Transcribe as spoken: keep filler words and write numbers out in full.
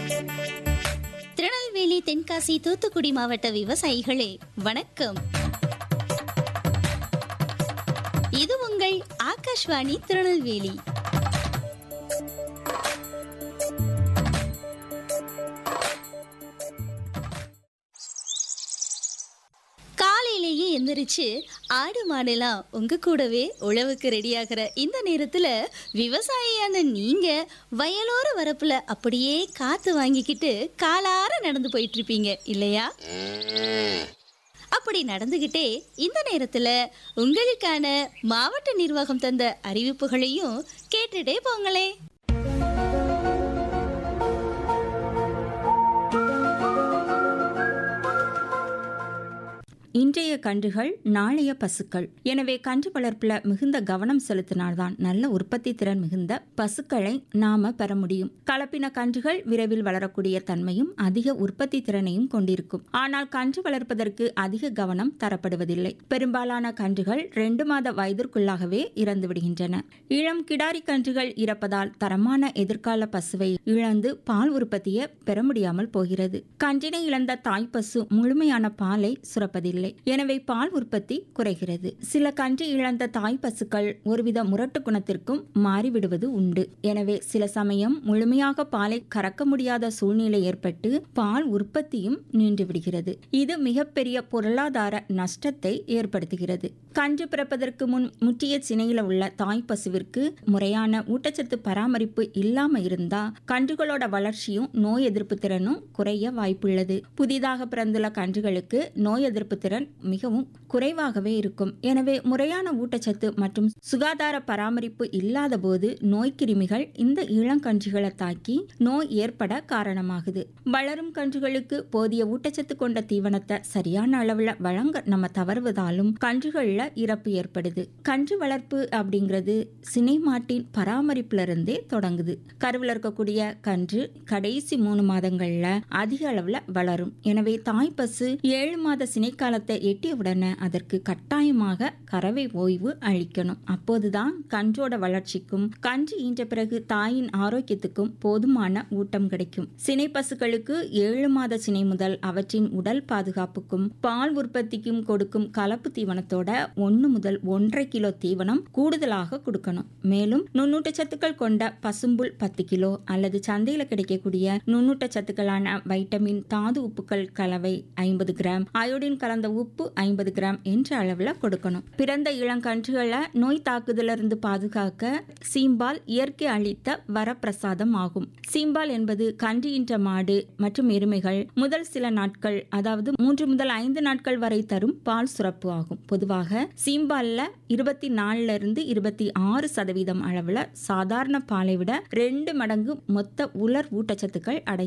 திருநெல்வேலி, தென்காசி, தூத்துக்குடி மாவட்ட விவசாயிகளே வணக்கம். இது உங்கள் ஆகாஷ்வாணி திருநெல்வேலி. காலையிலேயே எந்திரிச்சு ஆடு மாடெல்லாம் உங்க கூடவே உழவுக்கு ரெடியாகிற இந்த நேரத்துல விவசாயியான நீங்க வயலோர வரப்புல அப்படியே காத்து வாங்கிக்கிட்டு காலார நடந்து போயிட்டு இருப்பீங்க இல்லையா? அப்படி நடந்துகிட்டே இந்த நேரத்துல உங்களுக்கான மாவட்ட நிர்வாகம் தந்த அறிவிப்புகளையும் கேட்டுட்டே போங்களே. இன்றைய கன்றுகள் நாளைய பசுக்கள். எனவே கன்று வளர்ப்புல மிகுந்த கவனம் செலுத்தினால்தான் நல்ல உற்பத்தி திறன் மிகுந்த பசுக்களை நாம பெற முடியும். கலப்பின கன்றுகள் விரைவில் வளரக்கூடிய தன்மையும் அதிக உற்பத்தி திறனையும் கொண்டிருக்கும். ஆனால் கன்று வளர்ப்பதற்கு அதிக கவனம் தரப்படுவதில்லை. பெரும்பாலான கன்றுகள் ரெண்டு மாத வயதிற்குள்ளாகவே இறந்து விடுகின்றன. இளம் கிடாரி கன்றுகள் இறப்பதால் தரமான எதிர்கால பசுவை இழந்து பால் உற்பத்தியை பெற முடியாமல் போகிறது. கன்றினை இழந்த தாய் பசு முழுமையான பாலை சுரப்பதில்லை. எனவே பால் உற்பத்தி குறைகிறது. சில கன்று இழந்த தாய் பசுக்கள் ஒருவித முரட்டு குணத்திற்கும் மாறிவிடுவது உண்டு. எனவே சில சமயம் முழுமையாக பாலை கறக்க முடியாத சூழ்நிலை ஏற்பட்டு பால் உற்பத்தியும் நின்று விடுகிறது. இது மிகப்பெரிய பொருளாதார நஷ்டத்தை ஏற்படுத்துகிறது. கன்று பிறப்பதற்கு முன் முற்றிய சினையில உள்ள தாய் பசுவிற்கு முறையான ஊட்டச்சத்து பராமரிப்பு இல்லாம இருந்தா கன்றுகளோட வளர்ச்சியும் நோய் எதிர்ப்பு திறனும் குறைய வாய்ப்புள்ளது. புதிதாக பிறந்துள்ள கன்றுகளுக்கு நோய் எதிர்ப்பு திறன் மிகவும் குறைவாகவே இருக்கும். எனவே முறையான ஊட்டச்சத்து மற்றும் சுகாதார பராமரிப்பு இல்லாத போது நோய்க்கிருமிகள் இந்த இளங்கன்றுகளை தாக்கி நோய் ஏற்பட காரணமாகுது. வளரும் கன்றுகளுக்கு போதிய ஊட்டச்சத்து கொண்ட தீவனத்தை சரியான அளவுல வழங்க நம்ம தவறுவதாலும் கன்றுகள்ல இறப்பு ஏற்படுது. கன்று வளர்ப்பு அப்படிங்கிறது சினை மாட்டின் பராமரிப்புல இருந்தே தொடங்குது. கருவில் இருக்கக்கூடிய கன்று கடைசி மூணு மாதங்கள்ல அதிக அளவுல வளரும். எனவே தாய் பசு ஏழு மாத சினை காலத்தை எட்டிய உடனே அதற்கு கட்டாயமாக கறவை ஓய்வு அளிக்கணும். அப்போதுதான் கன்றோட வளர்ச்சிக்கும் கன்று ஈன்ற பிறகு தாயின் ஆரோக்கியத்துக்கும் போதுமான ஊட்டம் கிடைக்கும். சினை பசுக்களுக்கு ஏழு மாத சினை முதல் அவற்றின் உடல் பாதுகாப்புக்கும் பால் உற்பத்திக்கும் கொடுக்கும் கலப்பு தீவனத்தோட ஒன்னு முதல் ஒன்றரை கிலோ தீவனம் கூடுதலாக கொடுக்கணும். மேலும் நுண்ணூட்டச்சத்துக்கள் கொண்ட பசும்புல் பத்து கிலோ அல்லது சந்தையில கிடைக்கக்கூடிய நுண்ணூட்டச்சத்துக்களான வைட்டமின், தாது உப்புக்கள் கலவை ஐம்பது கிராம், அயோடின் கலந்த உப்பு ஐம்பது கிராம் என்ற அளவுல கொடுக்கணும். பிறந்த இளங்கன்றுகளை நோய் தாக்குதலிருந்து பாதுகாக்க சீம்பால் இயற்கை அளித்த வரப்பிரசாதம் ஆகும். சீம்பால் என்பது கன்று ஈன்ற மாடு மற்றும் எருமைகள் முதல் சில நாட்கள், அதாவது மூன்று முதல் ஐந்து நாட்கள் வரை தரும் பால் சுரப்பு ஆகும். பொதுவாக சீம்பால்ல இருபத்தி நாலுல இருந்து இருபத்தி ஆறு சதவீதம் அளவுல சாதாரண பாலை விட ரெண்டு மடங்கு மொத்த உலர் ஊட்டச்சத்துக்கள் அடங்கி